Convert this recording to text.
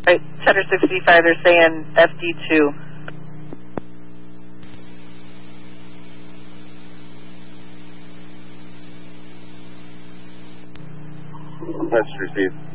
Right, Center 65, they're saying FD2. That's received.